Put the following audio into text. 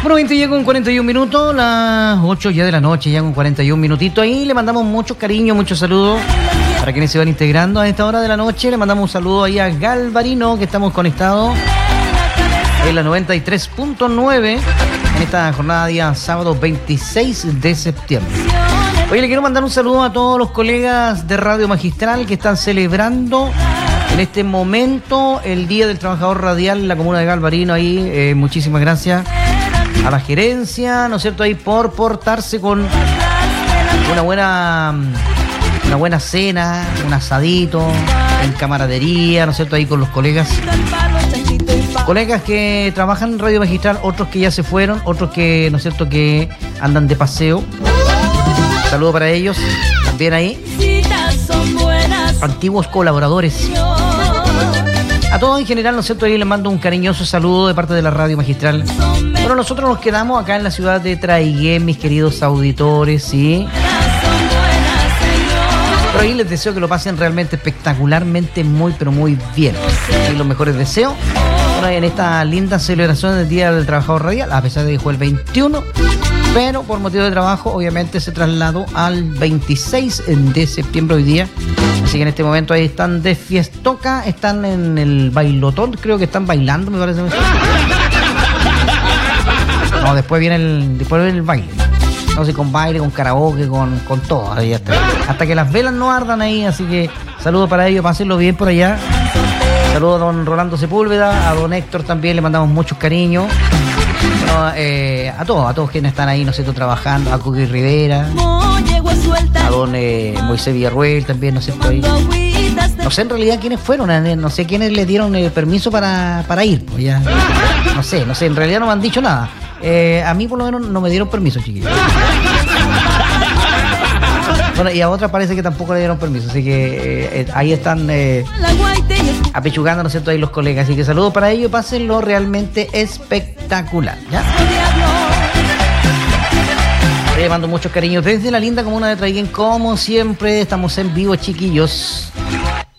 Bueno, 20 ya con 41 minutos, las 8 ya de la noche, ya con 41 minutitos. Ahí le mandamos muchos cariños, muchos saludos para quienes se van integrando a esta hora de la noche. Le mandamos un saludo ahí a Galvarino, que estamos conectados en la 93.9 en esta jornada día sábado 26 de septiembre. Oye, le quiero mandar un saludo a todos los colegas de Radio Magistral que están celebrando en este momento el Día del Trabajador Radial en la comuna de Galvarino. Ahí, muchísimas gracias a la gerencia, ¿no es cierto?, ahí por portarse con una buena cena, un asadito, en camaradería, ¿no es cierto?, ahí con los colegas que trabajan en Radio Magistral, otros que ya se fueron, otros que, ¿no es cierto?, que andan de paseo. Saludo para ellos, también ahí, antiguos colaboradores. A todos en general, ¿no es cierto?, ahí les mando un cariñoso saludo de parte de la Radio Magistral. Bueno, nosotros nos quedamos acá en la ciudad de Traiguén, mis queridos auditores, ¿sí? Pero ahí les deseo que lo pasen realmente espectacularmente, muy, pero muy bien. Y los mejores deseos. Bueno, en esta linda celebración del Día del Trabajador Radial, a pesar de que fue el 21, pero por motivo de trabajo, obviamente se trasladó al 26 de septiembre hoy día. Así que en este momento ahí están de fiestoca, están en el bailotón, creo que están bailando, me parece. No, después viene el baile. No sé, con baile, con karaoke, con todo. Ahí hasta que las velas no ardan ahí, así que saludos para ellos, pásenlo bien por allá. Saludos a don Rolando Sepúlveda, a don Héctor también, le mandamos muchos cariños. Bueno, a todos quienes están ahí, no sé, trabajando, a Cookie Rivera, a don Moisés Villarruel también, no sé, ahí. No sé en realidad quiénes fueron, no sé quiénes le dieron permiso para ir, pues ya, no sé, en realidad no me han dicho nada. A mí por lo menos no me dieron permiso, chiquillos. Bueno, y a otras parece que tampoco le dieron permiso, así que ahí están apechugando, ¿no es cierto?, ahí los colegas. Así que saludos para ellos, pásenlo realmente espectacular, ¿ya? Le mando muchos cariños desde la linda comuna de Traiguén, como siempre. Estamos en vivo, chiquillos.